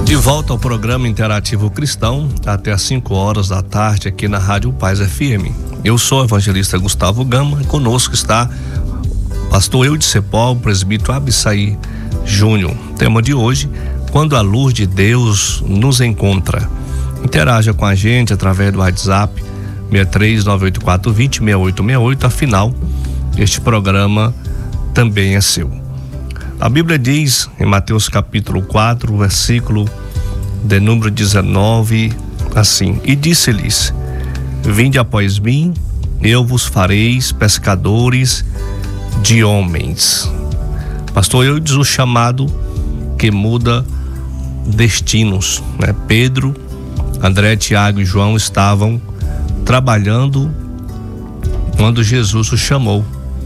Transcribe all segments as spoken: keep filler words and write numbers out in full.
De volta ao programa Interativo Cristão, até às cinco horas da tarde, aqui na Rádio Paz F M. Eu sou o evangelista Gustavo Gama e conosco está pastor Eudes Cepol, presbítero Abissaí Júnior. Tema de hoje: quando a luz de Deus nos encontra. Interaja com a gente através do WhatsApp seis três nove oito quatro dois zero seis oito seis oito. Afinal, este programa também é seu. A Bíblia diz em Mateus capítulo quatro, versículo de número dezenove, assim: e disse-lhes: vinde após mim, eu vos fareis pescadores de homens. Pastor Eudes, o chamado que muda destinos, né? Pedro, André, Tiago e João estavam trabalhando quando Jesus o chamou.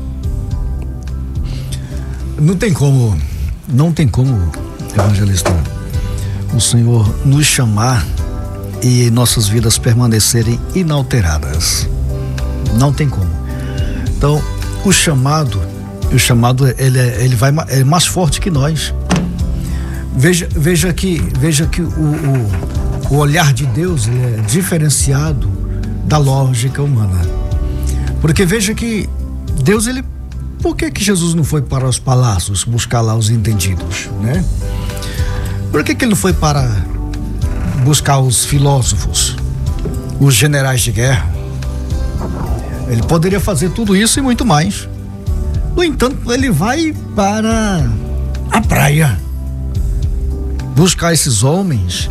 Não tem como, não tem como, evangelista, o Senhor nos chamar e nossas vidas permanecerem inalteradas. Não tem como. Então, o chamado, o chamado ele, é, ele vai é mais forte que nós. Veja, veja que, veja que o, o, o olhar de Deus é diferenciado da lógica humana. Porque veja que Deus, ele por que que Jesus não foi para os palácios buscar lá os entendidos, né? Por que que ele não foi para buscar os filósofos, os generais de guerra? Ele poderia fazer tudo isso e muito mais. No entanto, ele vai para a praia buscar esses homens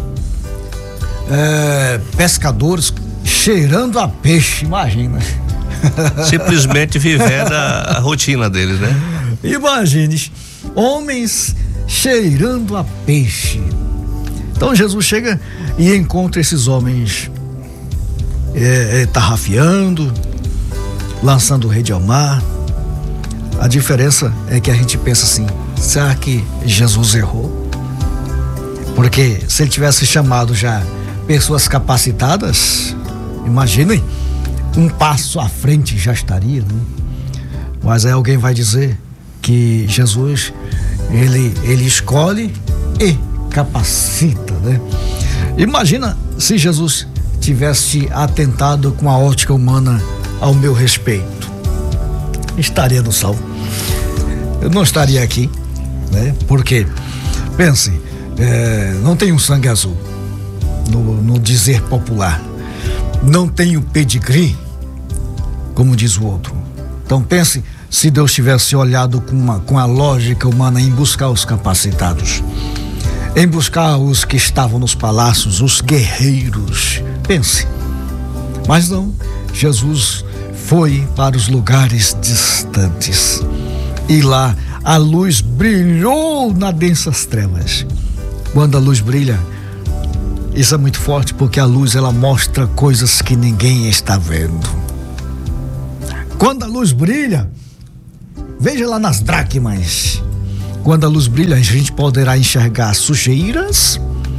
é, pescadores cheirando a peixe, imagina. Simplesmente vivendo a, a rotina deles, né? Imagine, homens cheirando a peixe. Então Jesus chega e encontra esses homens é, é, tarrafiando, lançando rede ao mar. A diferença é que a gente pensa assim: será que Jesus errou? Porque se ele tivesse chamado já pessoas capacitadas, imaginem, um passo à frente já estaria, né? Mas aí alguém vai dizer que Jesus, ele, ele escolhe e capacita, né? Imagina se Jesus tivesse atentado com a ótica humana ao meu respeito. Estaria no sal. Eu não estaria aqui, né? Porque, pense, é, não tenho sangue azul, no, no dizer popular. Não tenho pedigree, como diz o outro. Então pense se Deus tivesse olhado com, uma, com a lógica humana em buscar os capacitados, em buscar os que estavam nos palácios, os guerreiros. Pense. Mas não, Jesus foi para os lugares distantes e lá a luz brilhou nas densas trevas. Quando a luz brilha, isso é muito forte, porque a luz, ela mostra coisas que ninguém está vendo. Quando a luz brilha, veja lá nas dracmas, quando a luz brilha, a gente poderá enxergar sujeiras,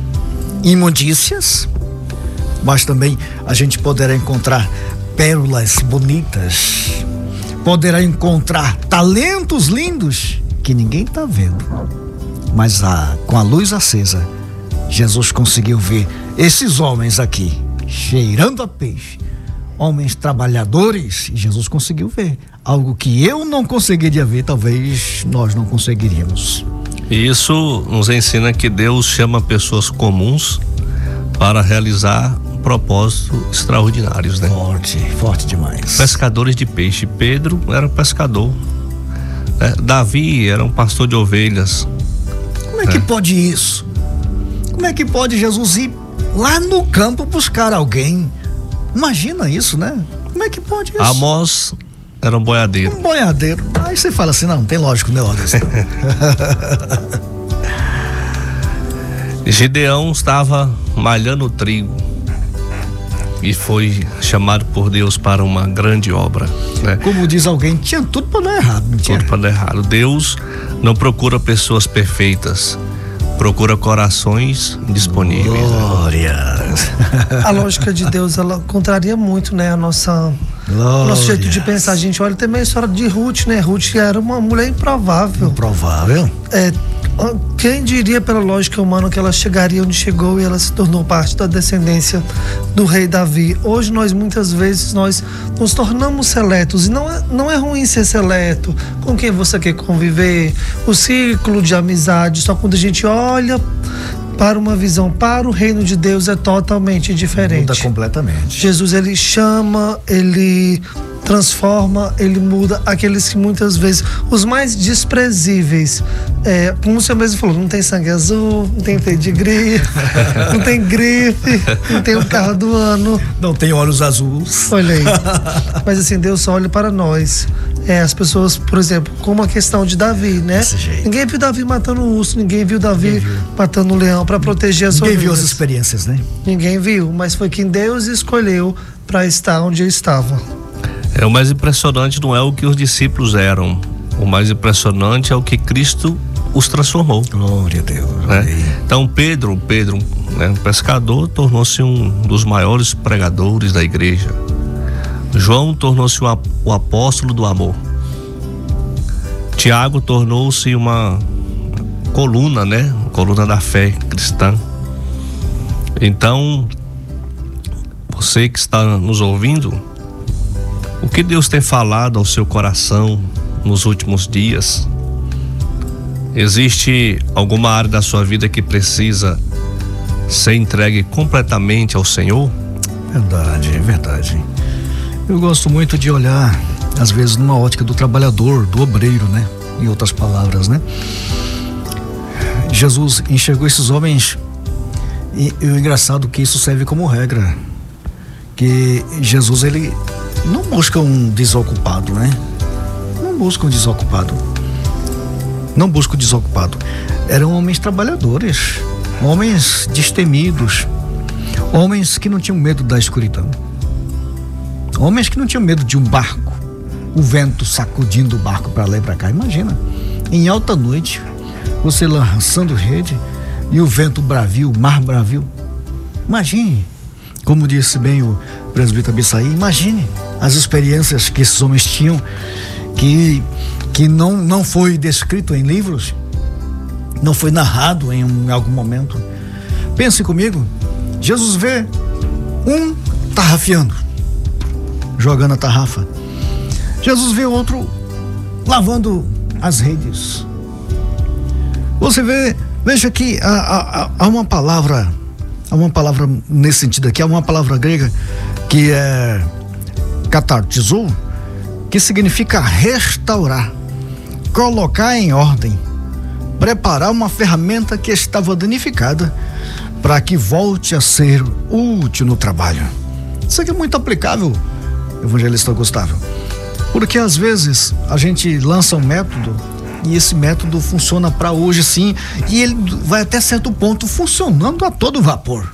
imundícias, mas também a gente poderá encontrar pérolas bonitas, poderá encontrar talentos lindos que ninguém está vendo. Mas a, com a luz acesa, Jesus conseguiu ver esses homens aqui, cheirando a peixe, homens trabalhadores, e Jesus conseguiu ver algo que eu não conseguiria ver, talvez nós não conseguiríamos. E isso nos ensina que Deus chama pessoas comuns para realizar propósitos extraordinários, né? Forte, forte demais. Pescadores de peixe. Pedro era pescador, né? Davi era um pastor de ovelhas. Como é que é. pode isso? Como é que pode Jesus ir lá no campo buscar alguém? Imagina isso, né? Como é que pode isso? Amós era um boiadeiro. Um boiadeiro. Aí você fala assim, não, tem lógico, né? Gideão estava malhando trigo e foi chamado por Deus para uma grande obra, né? Como diz alguém, tinha tudo para dar errado, não tinha? Tudo para dar errado. Deus não procura pessoas perfeitas, procura corações disponíveis. Glória. A lógica de Deus, ela contraria muito, né, a nossa, o nosso jeito de pensar. A gente olha também a história de Ruth, né? Ruth era uma mulher improvável. Improvável. É, Quem diria pela lógica humana que ela chegaria onde chegou e ela se tornou parte da descendência do rei Davi? Hoje nós muitas vezes nós nos tornamos seletos, e não é, não é ruim ser seleto com quem você quer conviver, o ciclo de amizade, só quando a gente olha para uma visão, para o reino de Deus é totalmente diferente. Muda completamente. Jesus, ele chama, ele transforma, ele muda aqueles que muitas vezes, os mais desprezíveis, é, como o senhor mesmo falou, não tem sangue azul, não tem pedigree, não tem grife, não tem o carro do ano, não tem olhos azuis. Olha aí. Mas assim, Deus só olha para nós. É, as pessoas, por exemplo, como a questão de Davi, né? Ninguém viu Davi matando um urso, ninguém viu Davi viu. matando um leão para proteger a sua vida. Ninguém viu as experiências, né? Ninguém viu, mas foi quem Deus escolheu para estar onde eu estava. É, o mais impressionante não é o que os discípulos eram, o mais impressionante é o que Cristo os transformou. Glória a Deus. Né? Então Pedro, Pedro, né, um pescador, tornou-se um dos maiores pregadores da igreja. João tornou-se o apóstolo do amor. Tiago tornou-se uma coluna, né? Coluna da fé cristã. Então, você que está nos ouvindo, o que Deus tem falado ao seu coração nos últimos dias? Existe alguma área da sua vida que precisa ser entregue completamente ao Senhor? Verdade, é verdade. Eu gosto muito de olhar, às vezes, numa ótica do trabalhador, do obreiro, né? Em outras palavras, né? Jesus enxergou esses homens e, e o engraçado é que isso serve como regra, que Jesus, ele não busca um desocupado, né? Não busca um desocupado. Não busca um desocupado. Eram homens trabalhadores, homens destemidos, homens que não tinham medo da escuridão. Homens que não tinham medo de um barco, o vento sacudindo o barco para lá e para cá. Imagina, em alta noite, você lançando rede e o vento bravio, o mar bravio. Imagine, como disse bem o presbítero Abissaí, imagine as experiências que esses homens tinham, que, que não, não foi descrito em livros, não foi narrado em, um, em algum momento. Pense comigo, Jesus vê um tarrafiando, jogando a tarrafa. Jesus vê outro lavando as redes. Você vê, veja que há, há, há uma palavra, há uma palavra nesse sentido aqui, há uma palavra grega que é katartizo, que significa restaurar, colocar em ordem, preparar uma ferramenta que estava danificada para que volte a ser útil no trabalho. Isso aqui é muito aplicável, evangelista Gustavo, porque às vezes a gente lança um método e esse método funciona para hoje sim, e ele vai até certo ponto funcionando a todo vapor.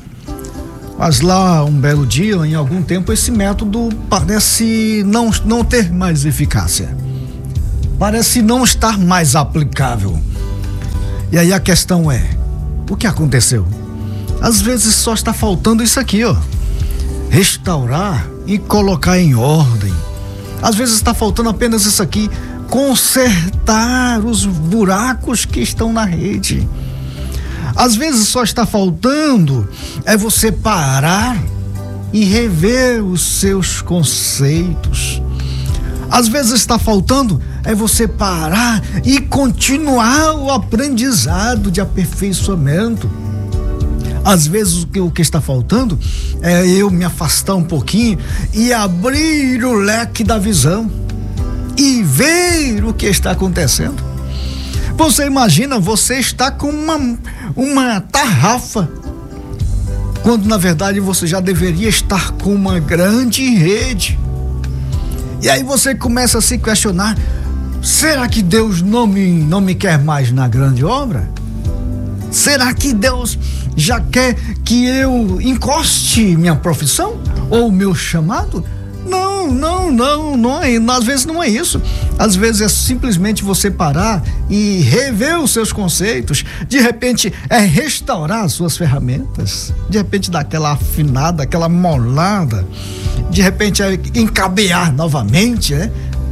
Mas lá um belo dia, em algum tempo, esse método parece não, não ter mais eficácia, parece não estar mais aplicável. E aí a questão é, o que aconteceu? Às vezes só está faltando isso aqui, ó, restaurar e colocar em ordem. Às vezes está faltando apenas isso aqui, consertar os buracos que estão na rede. Às vezes só está faltando é você parar e rever os seus conceitos. Às vezes está faltando é você parar e continuar o aprendizado de aperfeiçoamento. Às vezes o que, o que está faltando é eu me afastar um pouquinho e abrir o leque da visão e ver o que está acontecendo. Você imagina, você está com uma, uma tarrafa, quando na verdade você já deveria estar com uma grande rede. E aí você começa a se questionar, será que Deus não me, não me quer mais na grande obra? Será que Deus já quer que eu encoste minha profissão ou meu chamado? Não, não, não, não é, às vezes não é isso. Às vezes é simplesmente você parar e rever os seus conceitos. De repente é restaurar as suas ferramentas. De repente dar aquela afinada, aquela molada. De repente é encabear novamente, né?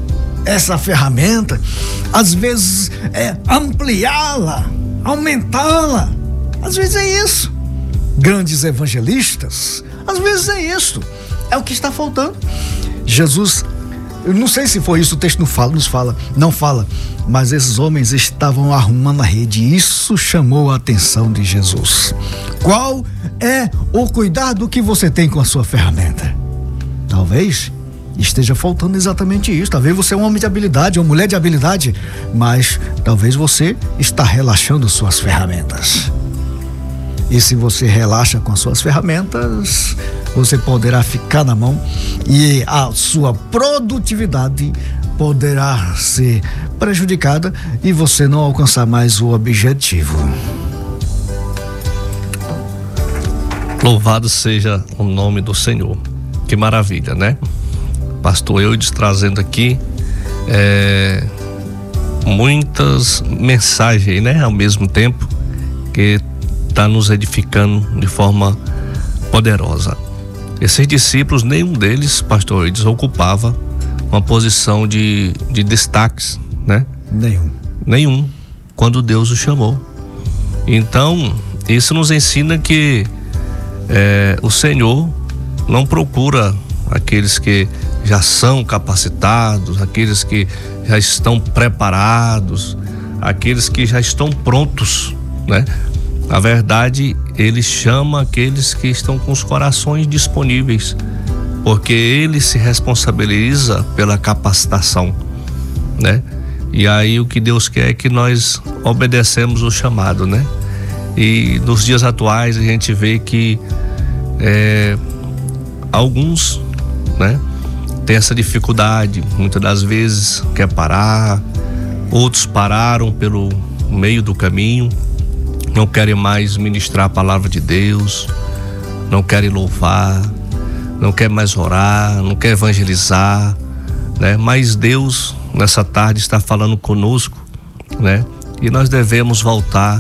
essa ferramenta, às vezes é ampliá-la, aumentá-la. Às vezes é isso. Grandes evangelistas, às vezes é isso. É o que está faltando. Jesus, eu não sei se foi isso, o texto não fala, nos fala, não fala, mas esses homens estavam arrumando a rede e isso chamou a atenção de Jesus. Qual é o cuidado que você tem com a sua ferramenta? Talvez esteja faltando exatamente isso. Talvez você é um homem de habilidade, uma mulher de habilidade, mas talvez você está relaxando suas ferramentas. E se você relaxa com as suas ferramentas, você poderá ficar na mão e a sua produtividade poderá ser prejudicada e você não alcançar mais o objetivo. Louvado seja o nome do Senhor. Que maravilha, né? Pastor Eudes trazendo aqui é, muitas mensagens, né? Ao mesmo tempo que está nos edificando de forma poderosa. Esses discípulos, nenhum deles, pastor Eudes, ocupava uma posição de, de destaques, né? Nenhum. Nenhum, quando Deus o chamou. Então, isso nos ensina que é, o Senhor não procura aqueles que já são capacitados, aqueles que já estão preparados, aqueles que já estão prontos, né? Na verdade, ele chama aqueles que estão com os corações disponíveis, porque ele se responsabiliza pela capacitação, né? E aí o que Deus quer é que nós obedecemos o chamado, né? E nos dias atuais a gente vê que é, alguns, né, tem essa dificuldade, muitas das vezes quer parar, outros pararam pelo meio do caminho, não querem mais ministrar a palavra de Deus, não querem louvar, não querem mais orar, não querem evangelizar, né? Mas Deus nessa tarde está falando conosco, né? E nós devemos voltar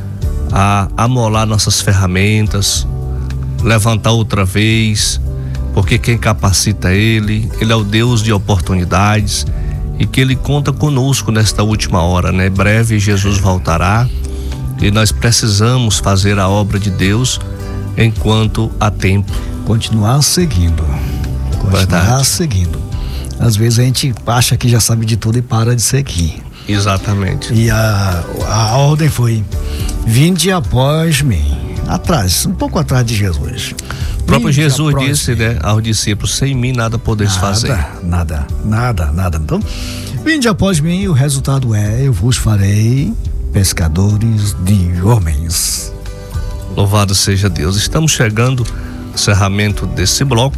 a amolar nossas ferramentas, levantar outra vez, porque quem capacita Ele, Ele é o Deus de oportunidades e que Ele conta conosco nesta última hora, né? Breve Jesus voltará e nós precisamos fazer a obra de Deus enquanto há tempo. Continuar seguindo. Continuar Verdade. seguindo. Às vezes a gente acha que já sabe de tudo e para de seguir. Exatamente. E a, a ordem foi: vinde após mim. Atrás, um pouco atrás de Jesus. O próprio Jesus disse, né, aos discípulos: sem mim nada podeis nada, fazer. Nada, nada, nada. Então, vinde após mim, e o resultado é: eu vos farei pescadores de homens. Louvado seja Deus. Estamos chegando ao encerramento desse bloco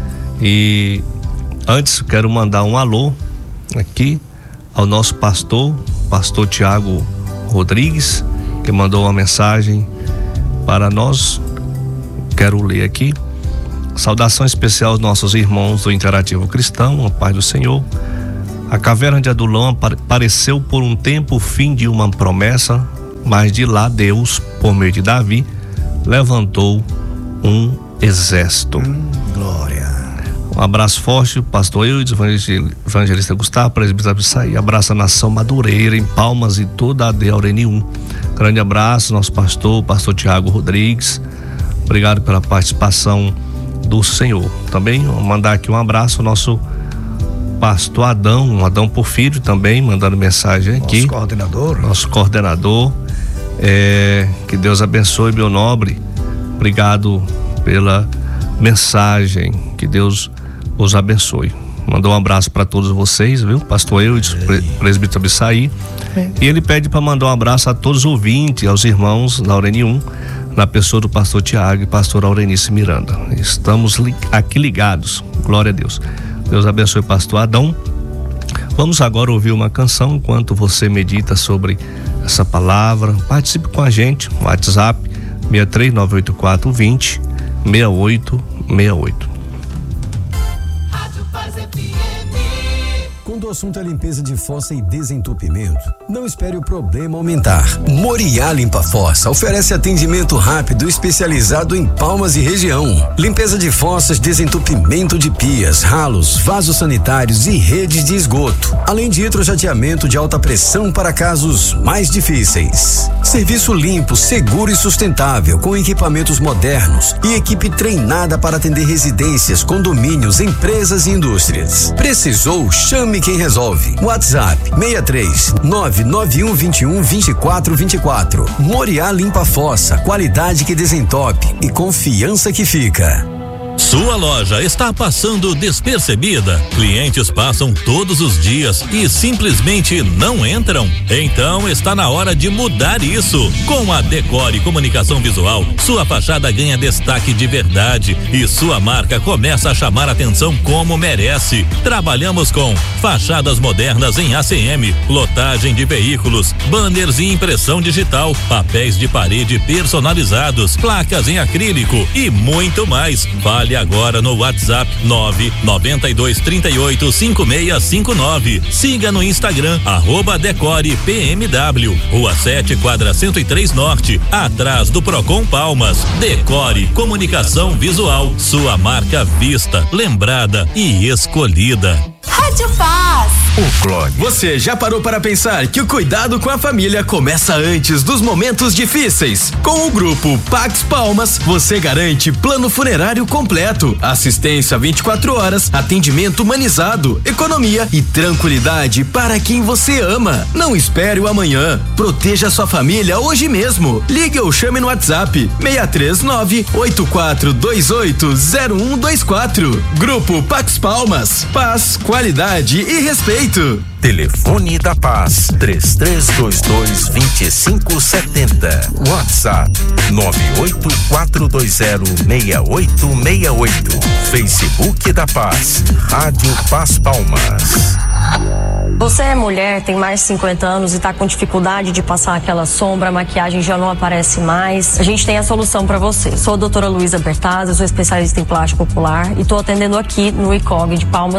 e antes quero mandar um alô aqui ao nosso pastor, pastor Tiago Rodrigues, que mandou uma mensagem para nós. Quero ler aqui. Saudação especial aos nossos irmãos do Interativo Cristão, a paz do Senhor. A caverna de Adulão pareceu por um tempo o fim de uma promessa, mas de lá Deus, por meio de Davi, levantou um exército. Hum, glória. Um abraço forte, pastor Eudes, evangelista Gustavo, presbítero Abissaí. Abraço a nação Madureira, em Palmas e toda a aldeia Aureni um. Grande abraço, nosso pastor, pastor Tiago Rodrigues. Obrigado pela participação do Senhor. Também vou mandar aqui um abraço ao nosso pastor Adão, Adão Porfírio também, mandando mensagem aqui. Nosso coordenador. Nosso coordenador. É, que Deus abençoe, meu nobre. Obrigado pela mensagem. Que Deus os abençoe. Mandou um abraço para todos vocês, viu? Pastor Eudes, presbítero Abissaí. E ele pede para mandar um abraço a todos os ouvintes, aos irmãos da Aureni um, na pessoa do pastor Tiago e pastor Aurenice Miranda. Estamos li- aqui ligados. Glória a Deus. Deus abençoe o pastor Adão. Vamos agora ouvir uma canção enquanto você medita sobre essa palavra. Participe com a gente. WhatsApp seis três nove oito quatro dois zero seis oito seis oito. Rádio Paz F M. o assunto é limpeza de fossa e desentupimento, não espere o problema aumentar. Moriá Limpa Fossa oferece atendimento rápido especializado em Palmas e região. Limpeza de fossas, desentupimento de pias, ralos, vasos sanitários e redes de esgoto. Além de hidrojateamento de alta pressão para casos mais difíceis. Serviço limpo, seguro e sustentável, com equipamentos modernos e equipe treinada para atender residências, condomínios, empresas e indústrias. Precisou? Chame quem resolve. WhatsApp seis três nove nove um dois um dois quatro dois quatro. Moriá Limpa Fossa, qualidade que desentope e confiança que fica. Sua loja está passando despercebida? Clientes passam todos os dias e simplesmente não entram? Então está na hora de mudar isso. Com a Decore Comunicação Visual, sua fachada ganha destaque de verdade e sua marca começa a chamar atenção como merece. Trabalhamos com fachadas modernas em A C M, lotagem de veículos, banners e impressão digital, papéis de parede personalizados, placas em acrílico e muito mais. Fale agora no WhatsApp nove nove dois três oito cinco seis cinco nove. Siga no Instagram arroba Decore P M W, Rua sete, quadra cento e três Norte, atrás do Procon Palmas. Decore Comunicação Visual, sua marca vista, lembrada e escolhida. Rádio Paz. O Clone. Você já parou para pensar que o cuidado com a família começa antes dos momentos difíceis? Com o grupo Pax Palmas, você garante plano funerário completo, assistência vinte e quatro horas, atendimento humanizado, economia e tranquilidade para quem você ama. Não espere o amanhã. Proteja sua família hoje mesmo. Ligue ou chame no WhatsApp seis três nove oito quatro dois oito zero um dois quatro. Grupo Pax Palmas. Paz, qualidade e respeito. Telefone da Paz três três dois dois dois cinco sete zero. WhatsApp nove oito quatro dois zero seis oito seis oito. Facebook da Paz, Rádio Paz Palmas. Você é mulher, tem mais de cinquenta anos e tá com dificuldade de passar aquela sombra, a maquiagem já não aparece mais. A gente tem a solução para você. Sou a doutora Luísa Bertazzi, sou especialista em plástico ocular e tô atendendo aqui no I C O G de Palmas.